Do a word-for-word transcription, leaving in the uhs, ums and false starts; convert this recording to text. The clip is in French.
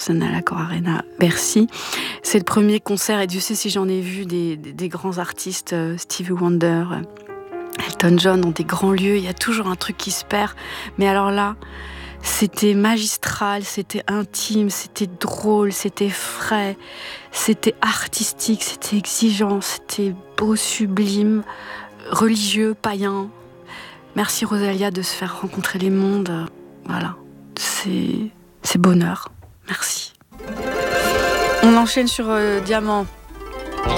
personnes à l'Accor Arena Bercy. C'est le premier concert, et Dieu sait si j'en ai vu des, des, des grands artistes, euh, Stevie Wonder, euh, Elton John, dans des grands lieux. Il y a toujours un truc qui se perd. Mais alors là, c'était magistral, c'était intime, c'était drôle, c'était frais, c'était artistique, c'était exigeant, c'était beau, sublime, religieux, païen. Merci Rosalia de se faire rencontrer les mondes. Voilà, c'est, c'est bonheur. Merci. On enchaîne sur euh, Diamant.